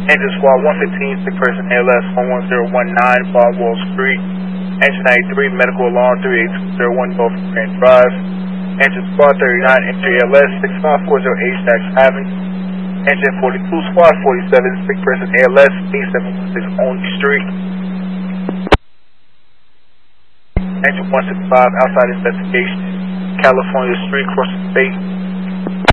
Engine Squad 115, sick person ALS 11019, Baldwell Street. Engine 93, medical alarm 38201, Gulf Grand Drive. Engine Squad 39, entry ALS 6540 Stacks Avenue. Engine 42, Squad 47, sick person ALS 8716 Only Street. Engine 165, outside investigation, California Street, crossing state.